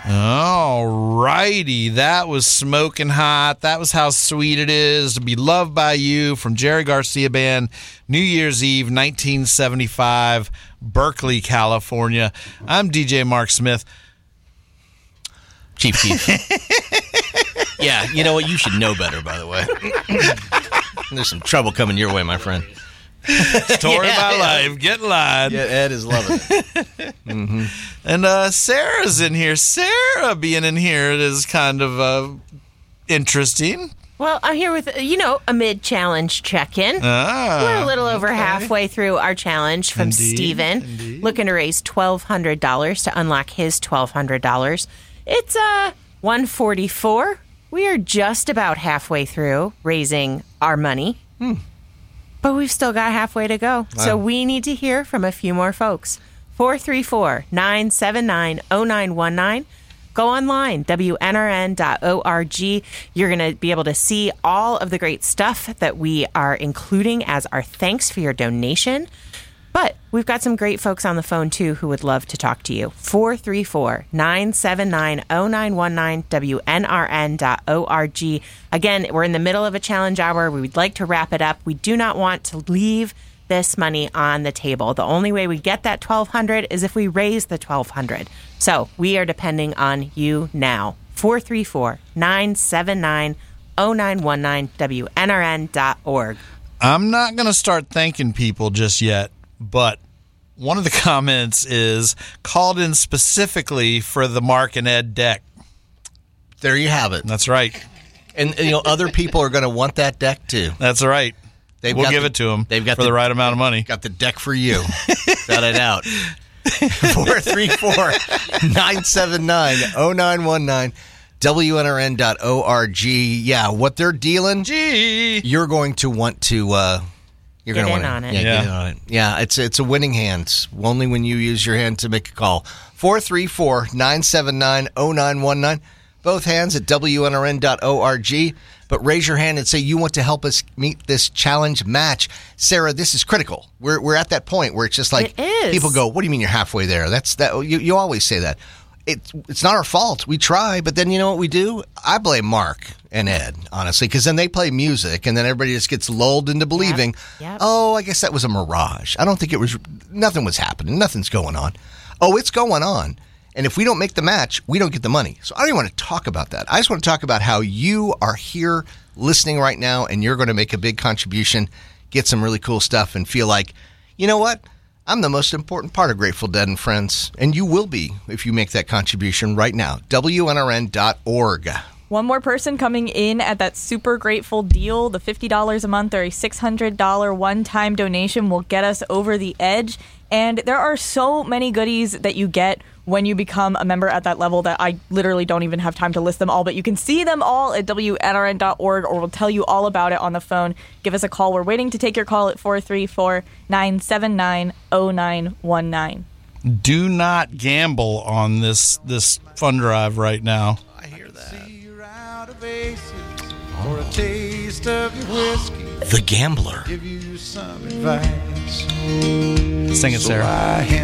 All righty. That was Smoking Hot. That was How Sweet It Is to Be Loved by You from Jerry Garcia Band, New Year's Eve, 1975, Berkeley, California. I'm DJ Mark Smith. Chief. Yeah, you know what? You should know better, by the way. There's some trouble coming your way, my friend. Story of my life. Get live. Yeah, Ed is loving it. Mm-hmm. And Sarah's in here. Sarah being in here is kind of interesting. Well, I'm here with, a mid-challenge check-in. We're a little over halfway through our challenge from Steven, looking to raise $1,200 to unlock his $1,200. It's $144. We are just about halfway through raising our money. But we've still got halfway to go. Wow. So we need to hear from a few more folks. 434-979-0919. Go online, WNRN.org. You're going to be able to see all of the great stuff that we are including as our thanks for your donation. But we've got some great folks on the phone, too, who would love to talk to you. 434-979-0919, WNRN.org. Again, we're in the middle of a challenge hour. We would like to wrap it up. We do not want to leave this money on the table. The only way we get that $1,200 is if we raise the $1,200. So we are depending on you now. 434-979-0919, WNRN.org. I'm not going to start thanking people just yet, but one of the comments is called in specifically for the Mark and Ed deck. There you have it. That's right. And other people are going to want that deck too. That's right. We'll give it to them for the right amount of money. Got the deck for you. Got it out. 434-979-0919. WNRN.org. Yeah, what they're dealing, you're going to want to get in on it. Get in on it. Yeah, it's a winning hand. Only when you use your hand to make a call. 434-979-0919. Both hands at WNRN.org. But raise your hand and say you want to help us meet this challenge match. Sarah, this is critical. We're at that point where it's just like people go, what do you mean you're halfway there? You always say that. It's not our fault. We try, but then you know what we do? I blame Mark and Ed, honestly, because then they play music, and then everybody just gets lulled into believing, oh, I guess that was a mirage. I don't think nothing was happening. Nothing's going on. Oh, it's going on. And if we don't make the match, we don't get the money. So I don't even want to talk about that. I just want to talk about how you are here listening right now, and you're going to make a big contribution, get some really cool stuff, and feel like, you know what? I'm the most important part of Grateful Dead and Friends, and you will be if you make that contribution right now. WNRN.org. One more person coming in at that super grateful deal, the $50 a month or a $600 one-time donation will get us over the edge. And there are so many goodies that you get when you become a member at that level that I literally don't even have time to list them all, but you can see them all at WNRN.org, or we'll tell you all about it on the phone. Give us a call. We're waiting to take your call at 434-979-0919. Do not gamble on this fund drive right now. I hear that. For a taste of your whiskey, The Gambler. give you some advice. Sing it, Sarah. I